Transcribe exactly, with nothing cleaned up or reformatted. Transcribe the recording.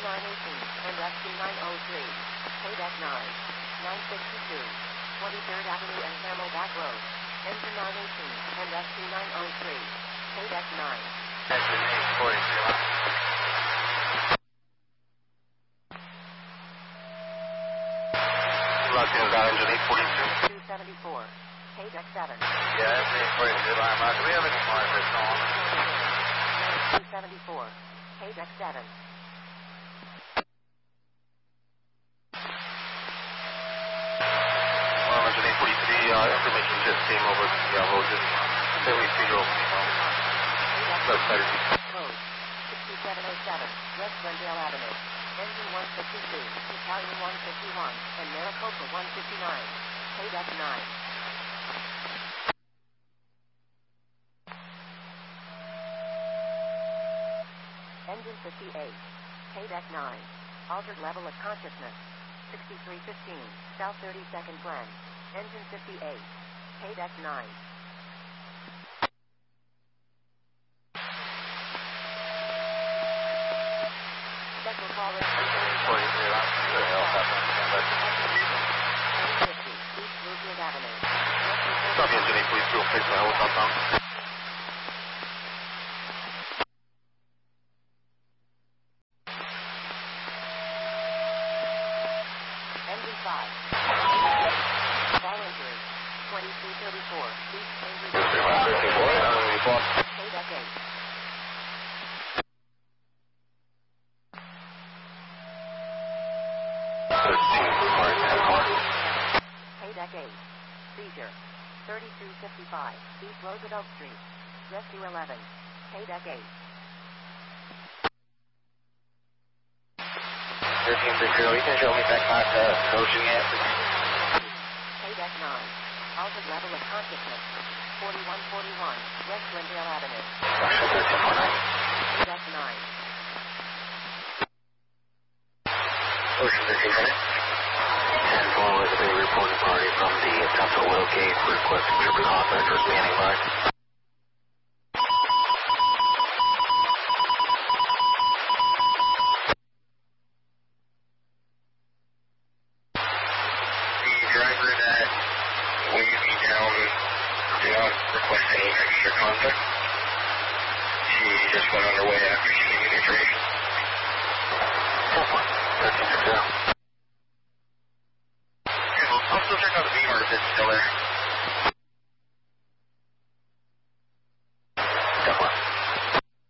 nine eighteen, and S T nine oh three. K-Deck nine. nine sixty-two. twenty-third Avenue and Camelback Road. Engine nine eighteen, and S T nine oh three. K-Deck nine. Engine eight forty-two. Locked in about engine eight forty-two. two seventy-four. K-Deck seven. Yeah, that's eight forty-two. Line mark. Do we have any monitors on? two seventy-four. K-Deck seven. Well, engine eight forty-three, uh, information just came over the uh, road. Just say we see you. Left side of you. Code sixty-seven oh seven, West Glendale Avenue. Engine one fifty-two, Italian one fifty-one, and Maricopa one fifty-nine. K-Deck nine. Engine fifty-eight. K-Deck nine. Altered level of consciousness. sixty-three fifteen, South thirty-second Glen. Engine fifty-eight. K-Deck nine. Special caller. forty-three, what the hell happened? fifty, East Bluefield Avenue. Copy, engine eight forty-two, place my hold southbound. Engine five. Ball injury. twenty-three thirty-four, East Cambridge. K-Deck eight. K-Deck eight. Seizure. thirty-two fifty-five, East Roosevelt Street. Rescue eleven. K-Deck eight. thirteen fifty, you can show me back my uh, coaching yet? K-Deck nine. Altered level of consciousness. forty-one forty-one, West Glendale Avenue. thirteen forty-nine. K-Deck nine. Ocean thirteen minutes. ten four was a reported party from the Central Oil Gate requesting trooper contact or standing by. The driver that waved me down did not request any extra contact. She just went on her way after she gave me the information. thirteen fifty. Okay, well, I'll still check out the beamer if it's still there.